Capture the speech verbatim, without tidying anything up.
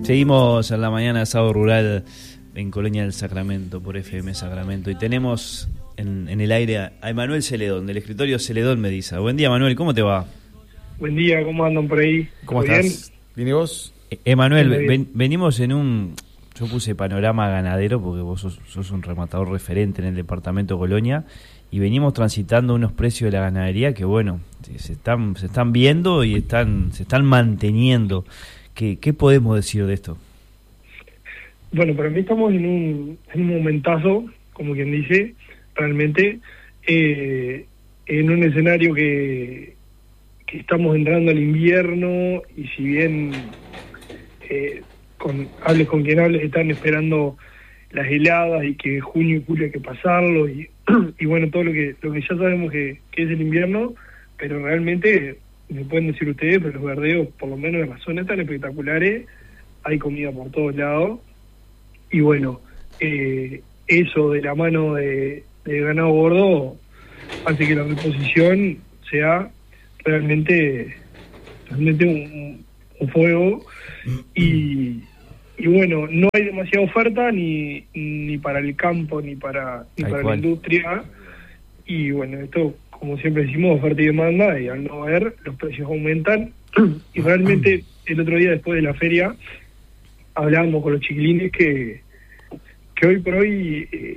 Seguimos en la mañana de Sábado Rural en Colonia del Sacramento, por F M Sacramento, y tenemos en, en el aire a Emanuel Celedón, del escritorio Celedón Mediza. Buen día, Manuel, ¿cómo te va? Buen día, ¿cómo andan por ahí? ¿Cómo estás? ¿Bien y vos? Eh, Emanuel, ven, venimos en un... Yo puse panorama ganadero porque vos sos, sos un rematador referente en el departamento Colonia, y venimos transitando unos precios de la ganadería que, bueno, se están, se están viendo y están, se están manteniendo. ¿Qué, ¿Qué podemos decir de esto? Bueno, para mí estamos en un, en un momentazo, como quien dice, realmente, eh, en un escenario que, que estamos entrando al invierno, y si bien eh, con hables con quien hables están esperando las heladas y que junio y julio hay que pasarlo, y, y bueno, todo lo que lo que ya sabemos que, que es el invierno, pero realmente, me pueden decir ustedes, pero los verdeos, por lo menos en las zonas tan espectaculares, hay comida por todos lados. Y bueno, eh, eso de la mano de, de ganado gordo hace que la reposición sea realmente, realmente un, un fuego. Y, y bueno, no hay demasiada oferta ni, ni para el campo ni para, ni para la industria. Y bueno, esto, como siempre decimos, oferta y demanda, y al no haber, los precios aumentan. Y realmente el otro día, después de la feria, hablábamos con los chiquilines que, que hoy por hoy eh,